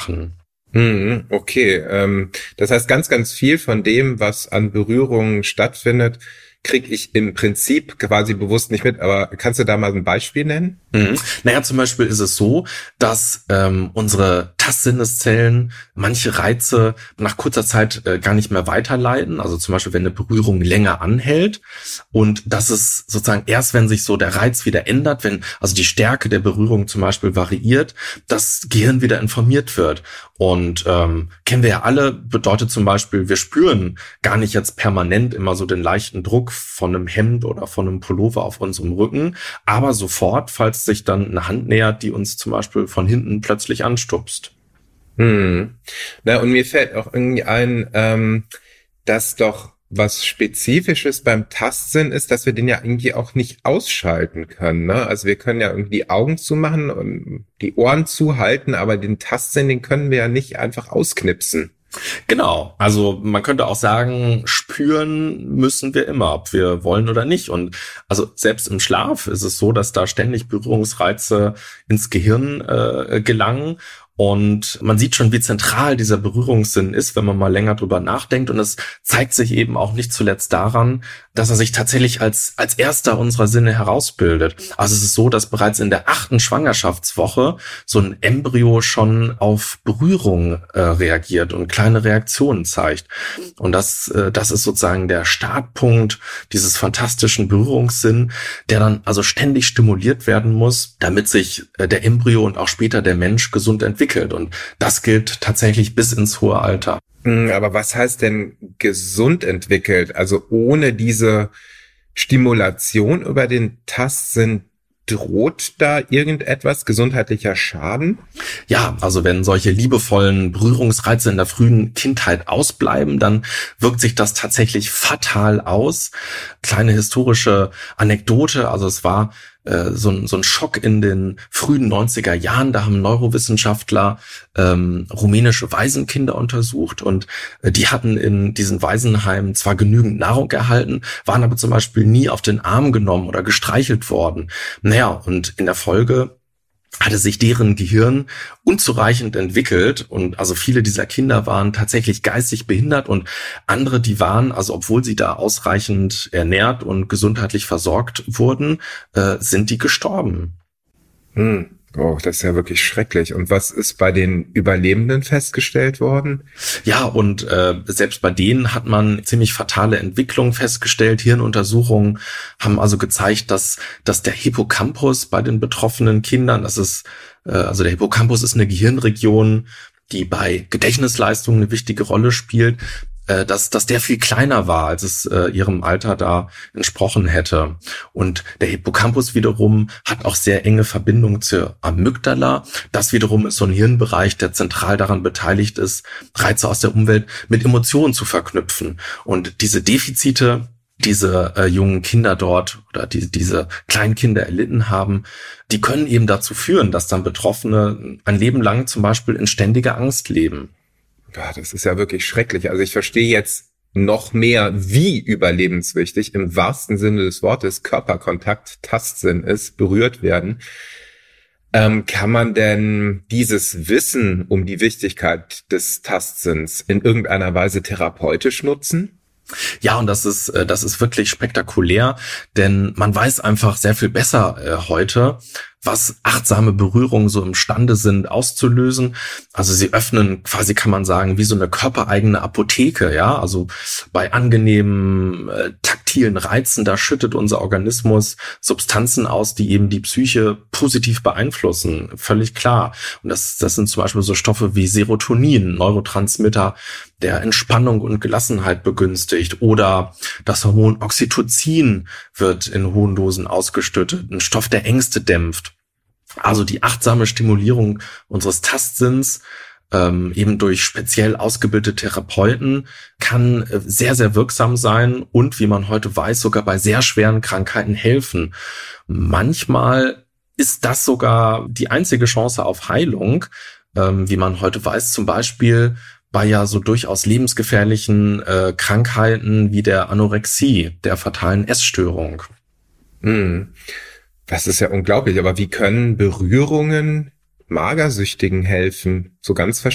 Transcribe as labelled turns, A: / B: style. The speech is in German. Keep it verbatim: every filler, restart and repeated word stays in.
A: machen.
B: Mhm, okay, ähm, das heißt, ganz, ganz viel von dem, was an Berührungen stattfindet, kriege ich im Prinzip quasi bewusst nicht mit. Aber kannst du da mal ein Beispiel nennen?
A: Mhm. Naja, zum Beispiel ist es so, dass ähm, unsere Tastsinneszellen manche Reize nach kurzer Zeit äh, gar nicht mehr weiterleiten. Also zum Beispiel, wenn eine Berührung länger anhält. Und das ist sozusagen erst, wenn sich so der Reiz wieder ändert, wenn also die Stärke der Berührung zum Beispiel variiert, das Gehirn wieder informiert wird. Und ähm, kennen wir ja alle, bedeutet zum Beispiel, wir spüren gar nicht jetzt permanent immer so den leichten Druck von einem Hemd oder von einem Pullover auf unserem Rücken, aber sofort, falls sich dann eine Hand nähert, die uns zum Beispiel von hinten plötzlich anstupst.
B: Hm. Na, und mir fällt auch irgendwie ein, ähm, dass doch was Spezifisches beim Tastsinn ist, dass wir den ja irgendwie auch nicht ausschalten können, ne? Also wir können ja irgendwie die Augen zumachen und die Ohren zuhalten, aber den Tastsinn, den können wir ja nicht einfach ausknipsen.
A: Genau, also man könnte auch sagen, spüren müssen wir immer, ob wir wollen oder nicht. Und also selbst im Schlaf ist es so, dass da ständig Berührungsreize ins Gehirn äh, gelangen. Und man sieht schon, wie zentral dieser Berührungssinn ist, wenn man mal länger drüber nachdenkt. Und es zeigt sich eben auch nicht zuletzt daran, dass er sich tatsächlich als als erster unserer Sinne herausbildet. Also es ist so, dass bereits in der achten Schwangerschaftswoche so ein Embryo schon auf Berührung äh, reagiert und kleine Reaktionen zeigt. Und das äh, das ist sozusagen der Startpunkt dieses fantastischen Berührungssinns, der dann also ständig stimuliert werden muss, damit sich äh, der Embryo und auch später der Mensch gesund entwickelt. Und das gilt tatsächlich bis ins hohe Alter.
B: Aber was heißt denn gesund entwickelt? Also ohne diese Stimulation über den Tastsinn droht da irgendetwas, gesundheitlicher Schaden?
A: Ja, also wenn solche liebevollen Berührungsreize in der frühen Kindheit ausbleiben, dann wirkt sich das tatsächlich fatal aus. Kleine historische Anekdote, also es war äh, so, ein, so ein Schock in den frühen neunziger Jahren, da haben Neurowissenschaftler ähm, rumänische Waisenkinder untersucht und äh, die hatten in diesen Waisenheimen zwar genügend Nahrung erhalten, waren aber zum Beispiel nie auf den Arm genommen oder gestreichelt worden. Naja, und in der Folge hatte sich deren Gehirn unzureichend entwickelt und also viele dieser Kinder waren tatsächlich geistig behindert und andere, die waren, also obwohl sie da ausreichend ernährt und gesundheitlich versorgt wurden, äh, sind die gestorben.
B: Hm. Oh, das ist ja wirklich schrecklich. Und was ist bei den Überlebenden festgestellt worden?
A: Ja, und äh, selbst bei denen hat man ziemlich fatale Entwicklungen festgestellt. Hirnuntersuchungen haben also gezeigt, dass dass der Hippocampus bei den betroffenen Kindern, das ist äh, also der Hippocampus ist eine Gehirnregion, die bei Gedächtnisleistungen eine wichtige Rolle spielt, äh, dass dass der viel kleiner war, als es äh, ihrem Alter da entsprochen hätte. Und der Hippocampus wiederum hat auch sehr enge Verbindung zur Amygdala. Das wiederum ist so ein Hirnbereich, der zentral daran beteiligt ist, Reize aus der Umwelt mit Emotionen zu verknüpfen. Und diese Defizite, diese äh, jungen Kinder dort oder die, diese kleinen Kinder erlitten haben, die können eben dazu führen, dass dann Betroffene ein Leben lang zum Beispiel in ständiger Angst leben.
B: Ja, das ist ja wirklich schrecklich. Also ich verstehe jetzt noch mehr, wie überlebenswichtig im wahrsten Sinne des Wortes Körperkontakt, Tastsinn ist, berührt werden. Ähm, kann man denn dieses Wissen um die Wichtigkeit des Tastsinns in irgendeiner Weise therapeutisch nutzen?
A: Ja, und das ist äh, das ist wirklich spektakulär, denn man weiß einfach sehr viel besser äh, heute, was achtsame Berührungen so imstande sind auszulösen. Also sie öffnen quasi, kann man sagen, wie so eine körpereigene Apotheke, ja. Also bei angenehmen äh, taktilen Reizen, da schüttet unser Organismus Substanzen aus, die eben die Psyche positiv beeinflussen, völlig klar. Und das das sind zum Beispiel so Stoffe wie Serotonin, Neurotransmitter, der Entspannung und Gelassenheit begünstigt, oder das Hormon Oxytocin wird in hohen Dosen ausgeschüttet, ein Stoff, der Ängste dämpft. Also die achtsame Stimulierung unseres Tastsinns, ähm, eben durch speziell ausgebildete Therapeuten, kann äh, sehr, sehr wirksam sein und, wie man heute weiß, sogar bei sehr schweren Krankheiten helfen. Manchmal ist das sogar die einzige Chance auf Heilung, ähm, wie man heute weiß, zum Beispiel bei ja so durchaus lebensgefährlichen äh, Krankheiten wie der Anorexie, der fatalen Essstörung.
B: Hm. Das ist ja unglaublich. Aber wie können Berührungen Magersüchtigen helfen? So ganz